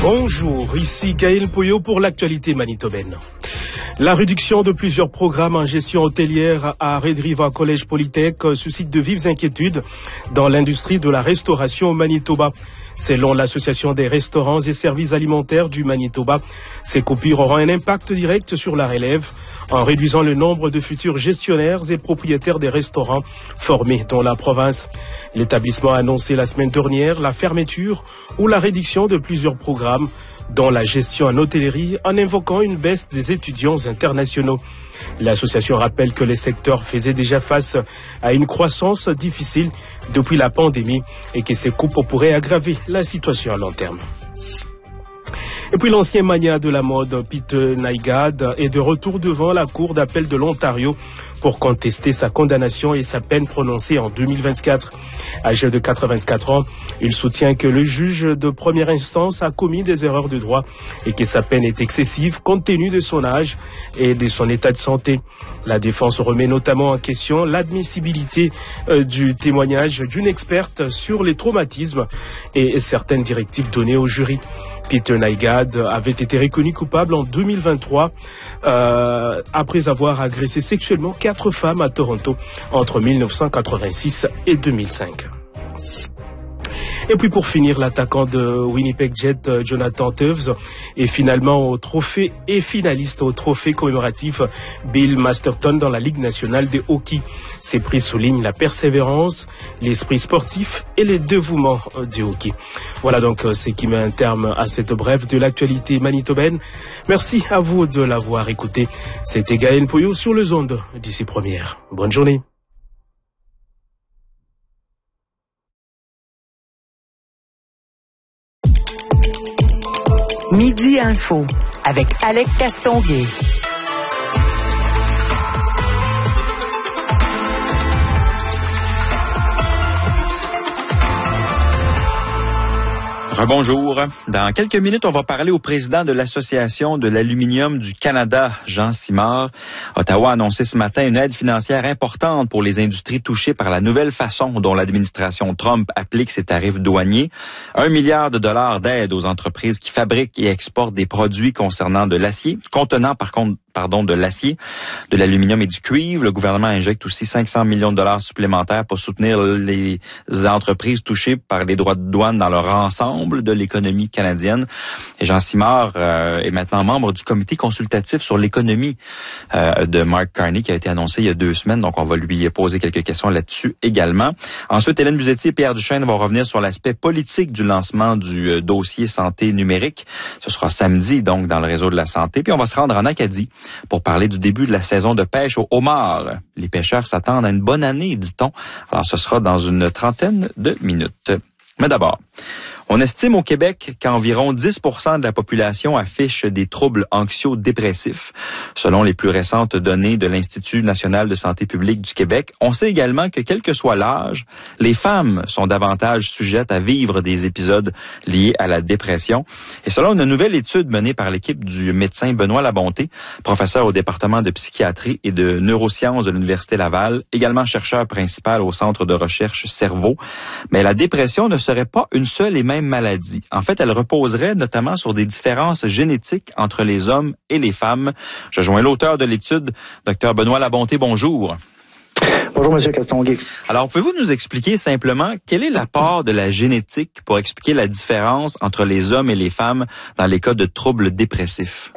Bonjour, ici Gaël Poyot pour l'actualité manitobaine. La réduction de plusieurs programmes en gestion hôtelière à Red River College Polytech suscite de vives inquiétudes dans l'industrie de la restauration au Manitoba. Selon l'Association des restaurants et services alimentaires du Manitoba, ces coupures auront un impact direct sur la relève en réduisant le nombre de futurs gestionnaires et propriétaires des restaurants formés dans la province. L'établissement a annoncé la semaine dernière la fermeture ou la réduction de plusieurs programmes dont la gestion en hôtellerie en invoquant une baisse des étudiants internationaux. L'association rappelle que les secteurs faisaient déjà face à une croissance difficile depuis la pandémie et que ces coupes pourraient aggraver la situation à long terme. Et puis l'ancien magnat de la mode, Peter Nygard, est de retour devant la Cour d'appel de l'Ontario pour contester sa condamnation et sa peine prononcée en 2024. Âgé de 84 ans, il soutient que le juge de première instance a commis des erreurs de droit et que sa peine est excessive compte tenu de son âge et de son état de santé. La défense remet notamment en question l'admissibilité du témoignage d'une experte sur les traumatismes et certaines directives données au jury. Peter Nygard avait été reconnu coupable en 2023 après avoir agressé sexuellement 4 femmes à Toronto entre 1986 et 2005. Et puis pour finir, l'attaquant de Winnipeg Jets, Jonathan Toews, est finalement au trophée et finaliste au trophée commémoratif Bill Masterton dans la Ligue nationale de hockey. Ces prix soulignent la persévérance, l'esprit sportif et le dévouement du hockey. Voilà donc ce qui met un terme à cette brève de l'actualité manitobaine. Merci à vous de l'avoir écouté. C'était Gaël Poyot sur les ondes d'ici première. Bonne journée. Midi Info avec Alec Castonguay. Rebonjour. Dans quelques minutes, on va parler au président de l'Association de l'aluminium du Canada, Jean Simard. Ottawa a annoncé ce matin une aide financière importante pour les industries touchées par la nouvelle façon dont l'administration Trump applique ses tarifs douaniers. 1 milliard de dollars d'aide aux entreprises qui fabriquent et exportent des produits contenant de l'acier, de l'acier, de l'aluminium et du cuivre. Le gouvernement injecte aussi 500 millions de dollars supplémentaires pour soutenir les entreprises touchées par les droits de douane dans leur ensemble de l'économie canadienne. Et Jean Simard est maintenant membre du comité consultatif sur l'économie de Mark Carney qui a été annoncé il y a 2 semaines. Donc, on va lui poser quelques questions là-dessus également. Ensuite, Hélène Buzetti et Pierre Duchesne vont revenir sur l'aspect politique du lancement du dossier santé numérique. Ce sera samedi, donc, dans le réseau de la santé. Puis, on va se rendre en Acadie pour parler du début de la saison de pêche au homard. Les pêcheurs s'attendent à une bonne année, dit-on. Alors, ce sera dans une trentaine de minutes. Mais d'abord, on estime au Québec qu'environ 10% de la population affiche des troubles anxio-dépressifs. Selon les plus récentes données de l'Institut national de santé publique du Québec, on sait également que quel que soit l'âge, les femmes sont davantage sujettes à vivre des épisodes liés à la dépression. Et selon une nouvelle étude menée par l'équipe du médecin Benoît Labonté, professeur au département de psychiatrie et de neurosciences de l'Université Laval, également chercheur principal au Centre de recherche Cerveau, mais la dépression ne serait pas une seule et même maladie. En fait, elle reposerait notamment sur des différences génétiques entre les hommes et les femmes. Je joins l'auteur de l'étude, Dr Benoît Labonté. Bonjour. Bonjour, M. Castonguay. Alors, pouvez-vous nous expliquer simplement quel est l'apport de la génétique pour expliquer la différence entre les hommes et les femmes dans les cas de troubles dépressifs?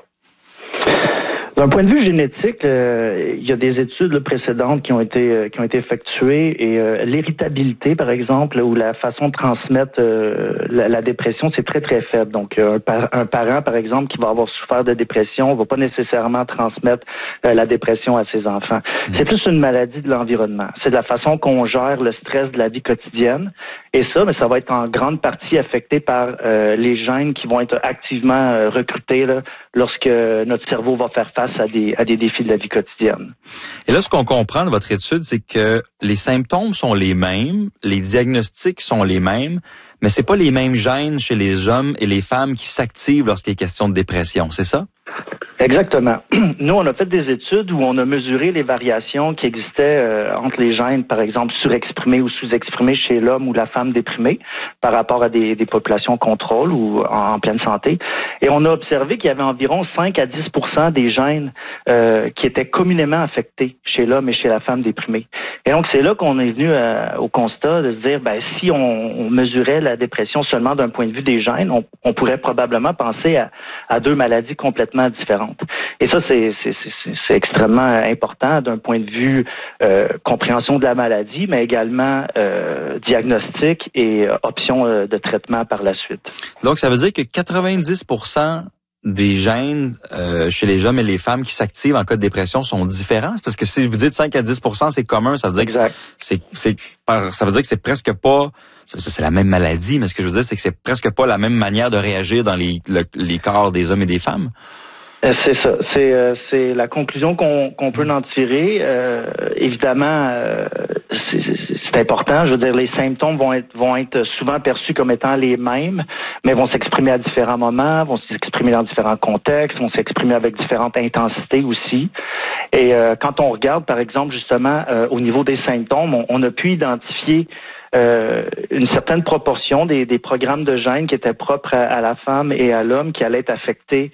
D'un point de vue génétique, il y a des études précédentes qui ont été effectuées et l'héritabilité, par exemple, ou la façon de transmettre la dépression, c'est très très faible. Donc, un parent, par exemple, qui va avoir souffert de dépression, va pas nécessairement transmettre la dépression à ses enfants. C'est plus une maladie de l'environnement. C'est de la façon qu'on gère le stress de la vie quotidienne. Et ça, mais ça va être en grande partie affecté par les gènes qui vont être activement recrutés là, lorsque notre cerveau va faire face à des défis de la vie quotidienne. Et là, ce qu'on comprend de votre étude, c'est que les symptômes sont les mêmes, les diagnostics sont les mêmes, mais c'est pas les mêmes gènes chez les hommes et les femmes qui s'activent lorsqu'il est question de dépression, c'est ça? Exactement. Nous, on a fait des études où on a mesuré les variations qui existaient entre les gènes, par exemple, surexprimés ou sous-exprimés chez l'homme ou la femme déprimée par rapport à des populations contrôle ou en pleine santé. Et on a observé qu'il y avait environ 5 à 10% des gènes qui étaient communément affectés chez l'homme et chez la femme déprimée. Et donc, c'est là qu'on est venu au constat de se dire, si on mesurait la dépression seulement d'un point de vue des gènes, on pourrait probablement penser à deux maladies complètement différentes. Et ça, c'est extrêmement important d'un point de vue compréhension de la maladie, mais également diagnostic et options de traitement par la suite. Donc, ça veut dire que 90% des gènes chez les hommes et les femmes qui s'activent en cas de dépression sont différents? Parce que si vous dites 5 à 10%, c'est commun, ça veut dire exact. Ça veut dire que c'est presque pas... C'est la même maladie, mais ce que je veux dire, c'est que c'est presque pas la même manière de réagir dans les corps des hommes et des femmes. C'est ça. C'est la conclusion qu'on peut en tirer. Évidemment, c'est important. Je veux dire, les symptômes vont être souvent perçus comme étant les mêmes, mais vont s'exprimer à différents moments, vont s'exprimer dans différents contextes, vont s'exprimer avec différentes intensités aussi. Et quand on regarde, par exemple, justement, au niveau des symptômes, on a pu identifier une certaine proportion des programmes de gènes qui étaient propres à la femme et à l'homme qui allaient être affectés,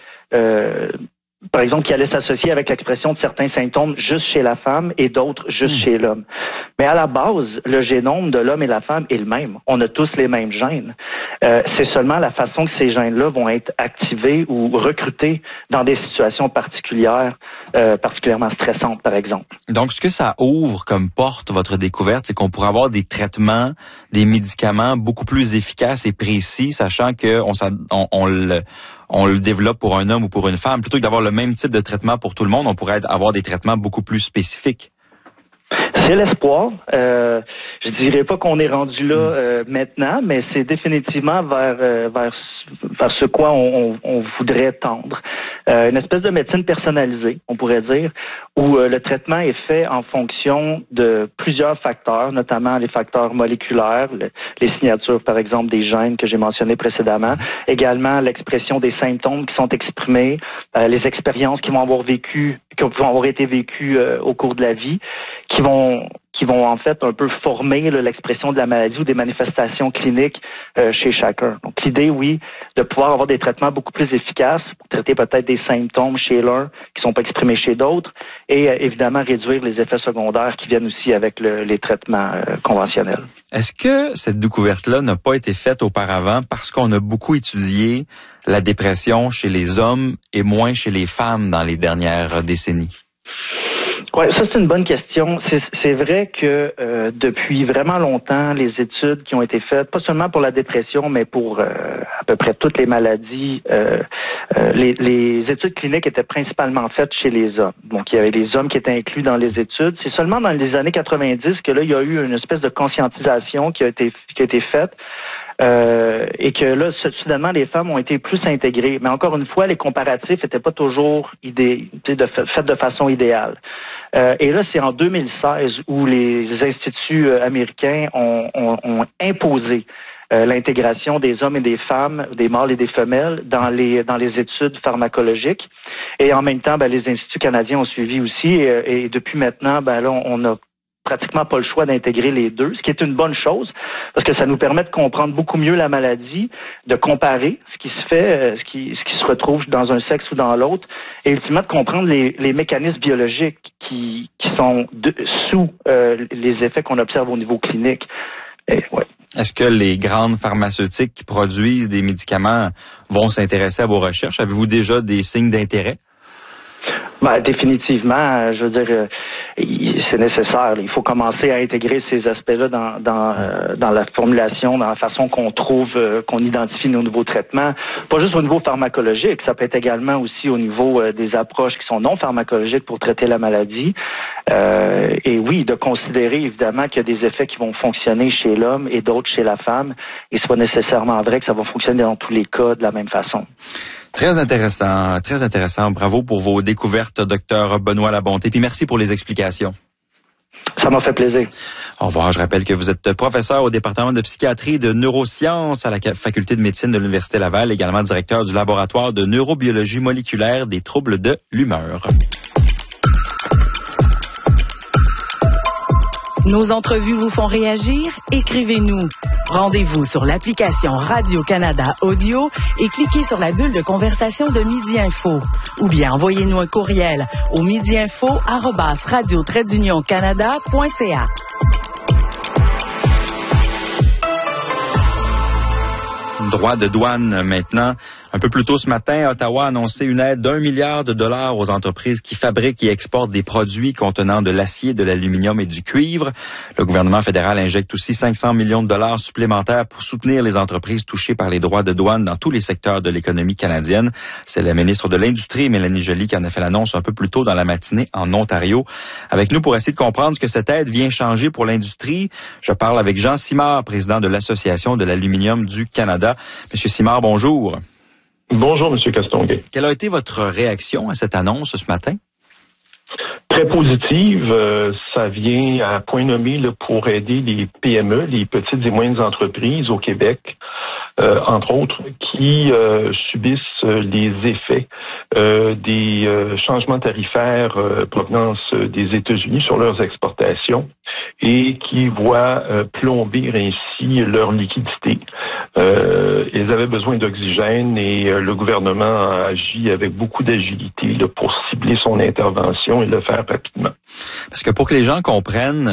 par exemple, qui allaient s'associer avec l'expression de certains symptômes juste chez la femme et d'autres juste chez l'homme. Mais à la base, le génome de l'homme et la femme est le même. On a tous les mêmes gènes. C'est seulement la façon que ces gènes-là vont être activés ou recrutés dans des situations particulières, particulièrement stressantes, par exemple. Donc, ce que ça ouvre comme porte, votre découverte, c'est qu'on pourrait avoir des traitements, des médicaments beaucoup plus efficaces et précis, sachant que on le développe pour un homme ou pour une femme. Plutôt que d'avoir le même type de traitement pour tout le monde, on pourrait avoir des traitements beaucoup plus spécifiques. C'est l'espoir. Je dirais pas qu'on est rendu là maintenant, mais c'est définitivement vers ce quoi on voudrait tendre. Une espèce de médecine personnalisée, on pourrait dire, où le traitement est fait en fonction de plusieurs facteurs, notamment les facteurs moléculaires, les signatures, par exemple, des gènes que j'ai mentionnés précédemment, également l'expression des symptômes qui sont exprimés, les expériences qui vont avoir été vécues au cours de la vie, qui vont en fait un peu former l'expression de la maladie ou des manifestations cliniques chez chacun. Donc l'idée, oui, de pouvoir avoir des traitements beaucoup plus efficaces pour traiter peut-être des symptômes chez l'un qui sont pas exprimés chez d'autres et évidemment réduire les effets secondaires qui viennent aussi avec les traitements conventionnels. Est-ce que cette découverte-là n'a pas été faite auparavant parce qu'on a beaucoup étudié la dépression chez les hommes et moins chez les femmes dans les dernières décennies? Ouais, ça c'est une bonne question. C'est vrai que depuis vraiment longtemps, les études qui ont été faites, pas seulement pour la dépression, mais pour à peu près toutes les maladies, les études cliniques étaient principalement faites chez les hommes. Donc il y avait les hommes qui étaient inclus dans les études. C'est seulement dans les années 90 que là il y a eu une espèce de conscientisation qui a été faite. Et que là, soudainement, les femmes ont été plus intégrées. Mais encore une fois, les comparatifs n'étaient pas toujours faits de façon idéale. Et là, c'est en 2016 où les instituts américains ont imposé l'intégration des hommes et des femmes, des mâles et des femelles dans les études pharmacologiques. Et en même temps, les instituts canadiens ont suivi aussi. Et depuis maintenant, là, on a pratiquement pas le choix d'intégrer les deux, ce qui est une bonne chose, parce que ça nous permet de comprendre beaucoup mieux la maladie, de comparer ce qui se fait, ce qui se retrouve dans un sexe ou dans l'autre, et ultimement de comprendre les mécanismes biologiques qui sont sous les effets qu'on observe au niveau clinique. Et, ouais. Est-ce que les grandes pharmaceutiques qui produisent des médicaments vont s'intéresser à vos recherches? Avez-vous déjà des signes d'intérêt? Définitivement, je veux dire, c'est nécessaire. Il faut commencer à intégrer ces aspects-là dans la formulation, dans la façon qu'on trouve, qu'on identifie nos nouveaux traitements. Pas juste au niveau pharmacologique, ça peut être également aussi au niveau des approches qui sont non pharmacologiques pour traiter la maladie. Et oui, de considérer évidemment qu'il y a des effets qui vont fonctionner chez l'homme et d'autres chez la femme. Et c'est pas nécessairement vrai que ça va fonctionner dans tous les cas de la même façon. Très intéressant, très intéressant. Bravo pour vos découvertes, Dr Benoît Labonté. Puis merci pour les explications. Ça m'a fait plaisir. Au revoir. Je rappelle que vous êtes professeur au département de psychiatrie et de neurosciences à la faculté de médecine de l'Université Laval, également directeur du laboratoire de neurobiologie moléculaire des troubles de l'humeur. Nos entrevues vous font réagir? Écrivez-nous. Rendez-vous sur l'application Radio-Canada Audio et cliquez sur la bulle de conversation de Midi Info. Ou bien envoyez-nous un courriel au midiinfo@radio-canada.ca. Droit de douane maintenant. Un peu plus tôt ce matin, Ottawa a annoncé une aide d'1 milliard de dollars aux entreprises qui fabriquent et exportent des produits contenant de l'acier, de l'aluminium et du cuivre. Le gouvernement fédéral injecte aussi 500 millions de dollars supplémentaires pour soutenir les entreprises touchées par les droits de douane dans tous les secteurs de l'économie canadienne. C'est la ministre de l'Industrie, Mélanie Joly, qui en a fait l'annonce un peu plus tôt dans la matinée en Ontario. Avec nous pour essayer de comprendre ce que cette aide vient changer pour l'industrie, je parle avec Jean Simard, président de l'Association de l'aluminium du Canada. Monsieur Simard, bonjour. Bonjour, M. Castonguay. Quelle a été votre réaction à cette annonce ce matin? Très positive. Ça vient à point nommé là, pour aider les PME, les petites et moyennes entreprises au Québec, entre autres, qui subissent les effets des changements tarifaires provenance des États-Unis sur leurs exportations et qui voient plomber ainsi leur liquidité. Ils avaient besoin d'oxygène et le gouvernement a agi avec beaucoup d'agilité là, pour cibler son intervention et le faire rapidement. Parce que pour que les gens comprennent,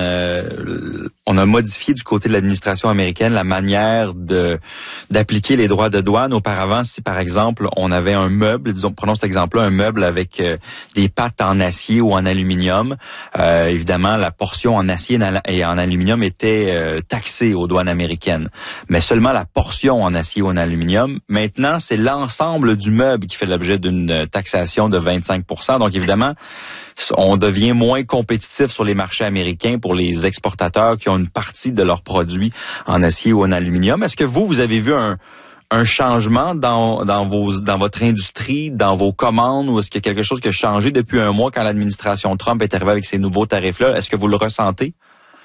on a modifié du côté de l'administration américaine la manière d'appliquer les droits de douane. Auparavant, si par exemple on avait un meuble, disons, prenons cet exemple-là, un meuble avec des pattes en acier ou en aluminium, évidemment la portion en acier et en aluminium était taxée aux douanes américaines. Mais seulement la portion en acier ou en aluminium. Maintenant, c'est l'ensemble du meuble qui fait l'objet d'une taxation de 25%. Donc évidemment, on devient moins compétitif sur les marchés américains pour les exportateurs qui ont une partie de leurs produits en acier ou en aluminium. Est-ce que vous avez vu un changement dans votre industrie, dans vos commandes, ou est-ce qu'il y a quelque chose qui a changé depuis un mois quand l'administration Trump est arrivée avec ces nouveaux tarifs-là? Est-ce que vous le ressentez?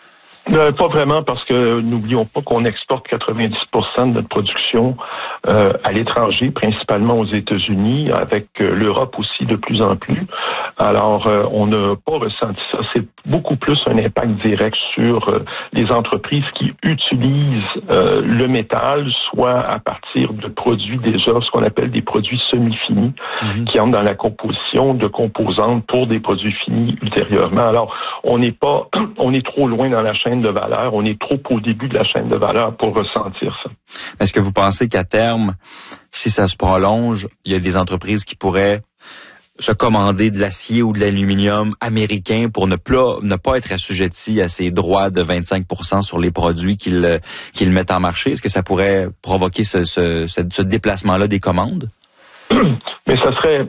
Pas vraiment, parce que n'oublions pas qu'on exporte 90% de notre production à l'étranger, principalement aux États-Unis, avec l'Europe aussi de plus en plus. Alors, on n'a pas ressenti ça. C'est beaucoup plus un impact direct sur les entreprises qui utilisent le métal, soit à partir de produits déjà, ce qu'on appelle des produits semi-finis, qui entrent dans la composition de composantes pour des produits finis ultérieurement. Alors, on est trop loin dans la chaîne de valeur, on est trop au début de la chaîne de valeur pour ressentir ça. Est-ce que vous pensez qu'à terme, si ça se prolonge, il y a des entreprises qui pourraient se commander de l'acier ou de l'aluminium américain pour ne pas être assujettis à ces droits de 25% sur les produits qu'ils mettent en marché? Est-ce que ça pourrait provoquer ce déplacement-là des commandes? Mais ça serait...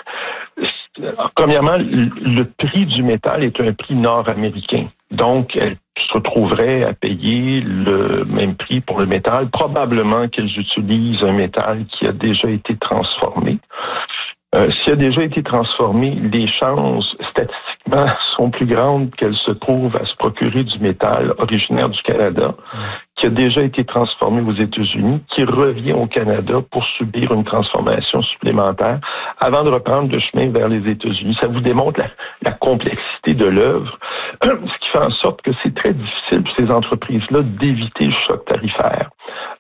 Premièrement, le prix du métal est un prix nord-américain. Donc, elles se retrouveraient à payer le même prix pour le métal. Probablement qu'elles utilisent un métal qui a déjà été transformé. S'il a déjà été transformé, les chances statistiquement sont plus grandes qu'elles se trouvent à se procurer du métal originaire du Canada, qui a déjà été transformé aux États-Unis, qui revient au Canada pour subir une transformation supplémentaire avant de reprendre le chemin vers les États-Unis. Ça vous démontre la complexité de l'œuvre, ce qui fait en sorte que c'est très difficile pour ces entreprises-là d'éviter le choc tarifaire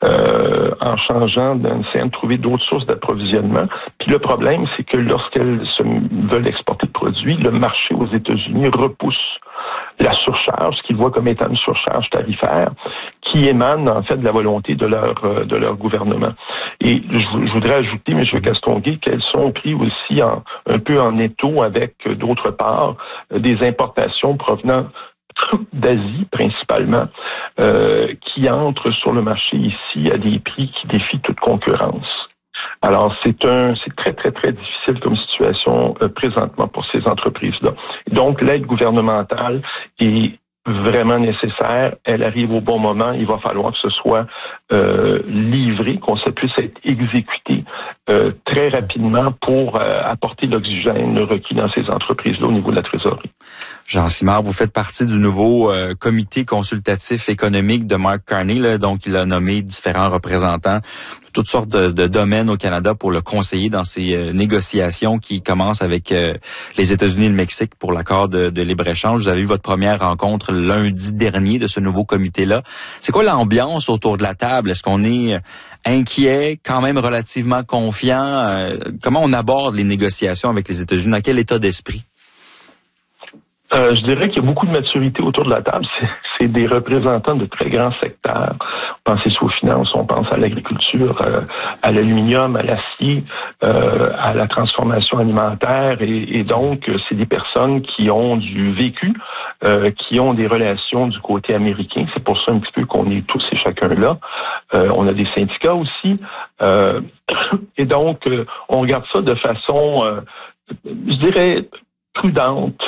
en changeant, essayant de trouver d'autres sources d'approvisionnement. Puis le problème, c'est que lorsqu'elles veulent exporter de produits, le marché aux États-Unis repousse la surcharge, ce qu'ils voient comme étant une surcharge tarifaire, qui émane en fait de la volonté de leur gouvernement. Et je voudrais ajouter, M. Castonguay, qu'elles sont prises aussi un peu en étau avec, d'autre part, des importations provenant d'Asie principalement, qui entrent sur le marché ici à des prix qui défient toute concurrence. Alors, c'est très, très, très difficile comme situation présentement pour ces entreprises-là. Donc, l'aide gouvernementale est vraiment nécessaire. Elle arrive au bon moment. Il va falloir que ce soit livré, qu'on puisse être exécuté très rapidement pour apporter l'oxygène requis dans ces entreprises-là au niveau de la trésorerie. Jean Simard, vous faites partie du nouveau comité consultatif économique de Mark Carney, là, donc il a nommé différents représentants de toutes sortes de domaines au Canada pour le conseiller dans ces négociations qui commencent avec les États-Unis et le Mexique pour l'accord de libre-échange. Vous avez eu votre première rencontre lundi dernier de ce nouveau comité-là. C'est quoi l'ambiance autour de la table? Est-ce qu'on est inquiet, quand même relativement confiant? Comment on aborde les négociations avec les États-Unis? Dans quel état d'esprit? Je dirais qu'il y a beaucoup de maturité autour de la table. C'est des représentants de très grands secteurs. On pense aux finances, on pense à l'agriculture, à l'aluminium, à l'acier, à la transformation alimentaire. Et donc, c'est des personnes qui ont du vécu, qui ont des relations du côté américain. C'est pour ça un petit peu qu'on est tous et chacun là. On a des syndicats aussi. Et donc, on regarde ça de façon, je dirais, prudente.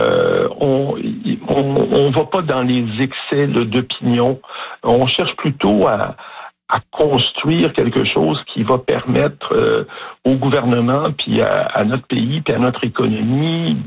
On va pas dans les excès d'opinion. On cherche plutôt à construire quelque chose qui va permettre au gouvernement puis à notre pays puis à notre économie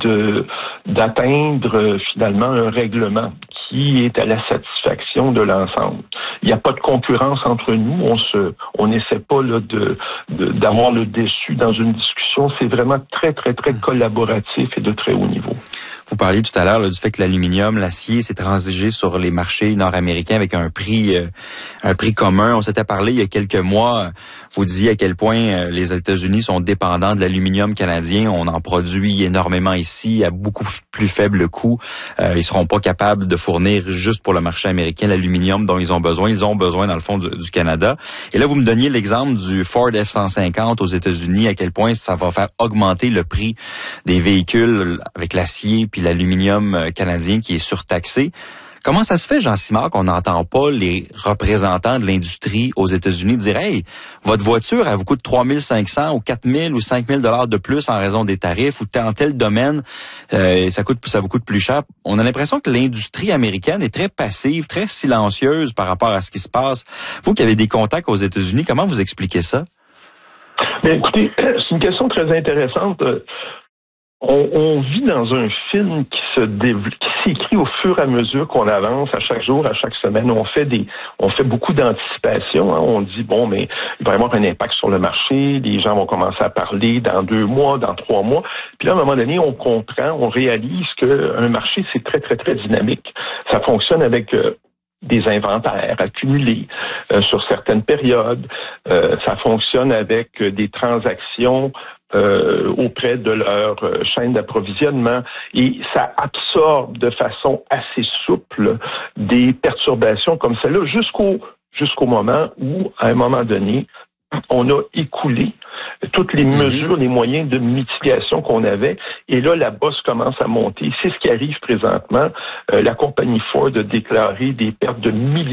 d'atteindre finalement un règlement qui est à la satisfaction de l'ensemble. Il n'y a pas de concurrence entre nous. On n'essaie pas là d'avoir le dessus dans une discussion. C'est vraiment très, très, très collaboratif et de très haut niveau. Vous parliez tout à l'heure du fait que l'aluminium, l'acier s'est transigé sur les marchés nord-américains avec un prix commun. On s'était parlé il y a quelques mois. Vous disiez à quel point les États-Unis sont dépendants de l'aluminium canadien. On en produit énormément ici à beaucoup plus faible coût. Ils seront pas capables de fournir juste pour le marché américain l'aluminium dont ils ont besoin. Ils ont besoin, dans le fond, du Canada. Et là, vous me donniez l'exemple du Ford F-150 aux États-Unis, à quel point ça va faire augmenter le prix des véhicules avec l'acier puis l'aluminium canadien qui est surtaxé. Comment ça se fait, Jean Simard, qu'on n'entend pas les représentants de l'industrie aux États-Unis dire « Hey, votre voiture, elle vous coûte 3 500 ou 4 000 ou 5 000 $ de plus en raison des tarifs ou dans tel domaine, ça vous coûte plus cher. » On a l'impression que l'industrie américaine est très passive, très silencieuse par rapport à ce qui se passe. Vous qui avez des contacts aux États-Unis, comment vous expliquez ça? Bien, écoutez, c'est une question très intéressante. On vit dans un film qui s'écrit au fur et à mesure qu'on avance, à chaque jour, à chaque semaine. On fait beaucoup d'anticipation. Hein. On dit, bon, mais il va y avoir un impact sur le marché. Les gens vont commencer à parler dans 2 mois, dans 3 mois. Puis là, à un moment donné, on comprend, on réalise qu'un marché, c'est très, très, très dynamique. Ça fonctionne avec des inventaires accumulés sur certaines périodes. Ça fonctionne avec des transactions auprès de leur chaîne d'approvisionnement et ça absorbe de façon assez souple des perturbations comme celle-là jusqu'au moment où, à un moment donné, on a écoulé toutes les mesures, les moyens de mitigation qu'on avait. Et là, la bosse commence à monter. C'est ce qui arrive présentement. La compagnie Ford a déclaré des pertes de milliards